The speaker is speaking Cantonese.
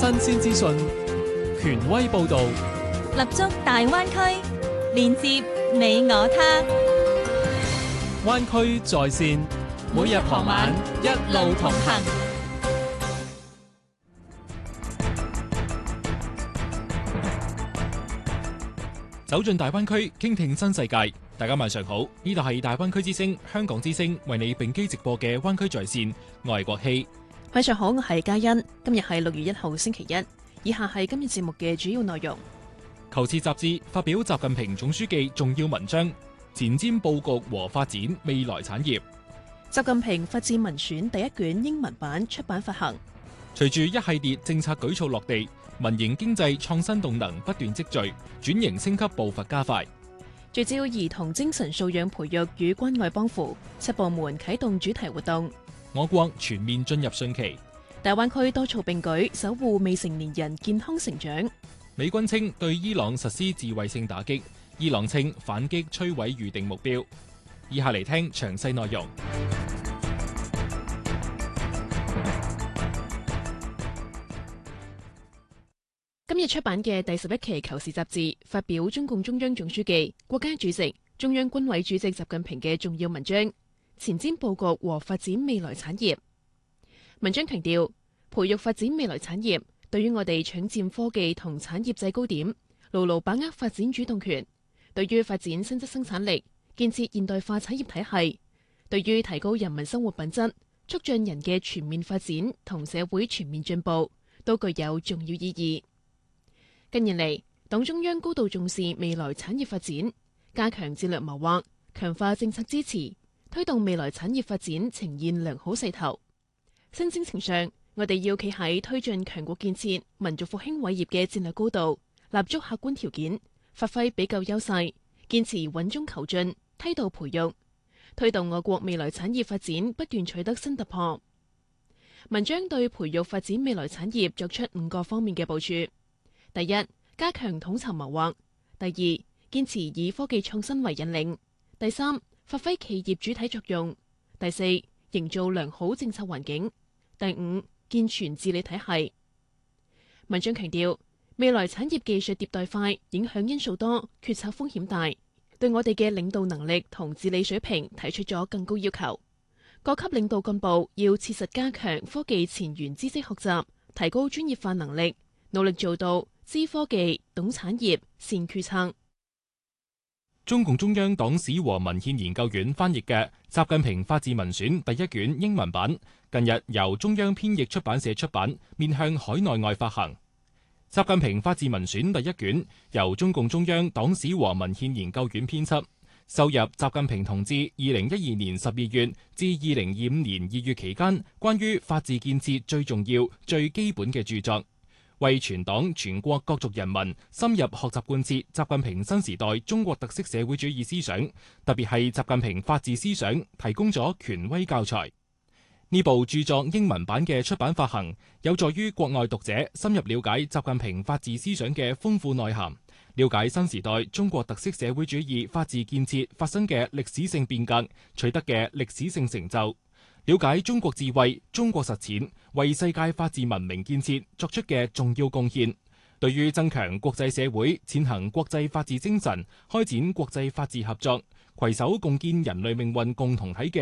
新鮮資訊，權威報導， 立足大灣區，連接你我他。 灣區在線，每日傍晚一路同行。走進大灣區，傾聽新世界。大家晚上好，呢度係大灣區之聲、香港之聲為你並機直播嘅灣區在線，我係國希。 晚上好，我係嘉欣。今日係6月1號星期一，以下係今日節目嘅主要內容。 求是雜誌發表習近平總書記重要文章，前瞻佈局和發展未來產業。 習近平法治文選第一卷英文版出版發行。 隨住一系列政策舉措落地，民營經濟創新動能不斷積聚，轉型升級步伐加快。 聚焦兒童精神素養培育與關愛幫扶，7部門啟動主題活動。 我國全面進入汛期， 大灣區多措並舉，守護未成年人健康成長。 美軍稱對伊朗實施自衛性打擊，伊朗稱反擊摧毀預定目標。以下嚟聽詳細內容。 今日出版嘅第11期《求是》雜誌發表中共中央總書記、國家主席、中央軍委主席習近平嘅重要文章，前瞻佈局和發展未來產業。文章強調，培育發展未來產業，對於我哋搶佔科技同產業制高點，牢牢把握發展主動權；對於發展新質生產力、建設現代化產業體系；對於提高人民生活品質、促進人嘅全面發展同社會全面進步，都具有重要意義。近年嚟，黨中央高度重視未來產業發展，加強戰略謀劃，強化政策支持，推動未來產業發展呈現良好勢頭。新征程上，我哋要企喺推進強國建設、民族復興偉業嘅戰略高度，立足客觀條件，發揮比較優勢，堅持穩中求進，梯度培育，推動我國未來產業發展不斷取得新突破。文章對培育發展未來產業作出5個方面嘅部署。第一，加強統籌謀劃；第二，堅持以科技創新為引領；第三，發揮企業主體作用；第四，營造良好政策環境；第五，健全治理體系。文章強調，未來產業技術迭代快，影響因素多，決策風險大，對我哋嘅領導能力同治理水平提出咗更高要求。各級領導幹部要切實加強科技前沿知識學習，提高專業化能力，努力做到知科技、懂產業、善決策。 中共中央黨史和文獻研究院翻譯嘅《習近平法治文選》第一卷英文版，近日由中央編譯出版社出版，面向海內外發行。《習近平法治文選》第一卷由中共中央黨史和文獻研究院編輯，收入習近平同志2012年12月至2025年2月期間關於法治建設最重要、最基本嘅著作，為全黨全國各族人民深入學習貫徹習近平新時代中國特色社會主義思想，特別係習近平法治思想，提供咗權威教材。呢部著作英文版嘅出版發行，有助於國外讀者深入了解習近平法治思想嘅豐富內涵，了解新時代中國特色社會主義法治建設發生嘅歷史性變革，取得嘅歷史性成就，了解中國智慧、中國實踐為世界法治文明建設作出嘅重要貢獻，對於增強國際社會踐行國際法治精神、開展國際法治合作、攜手共建人類命運共同體嘅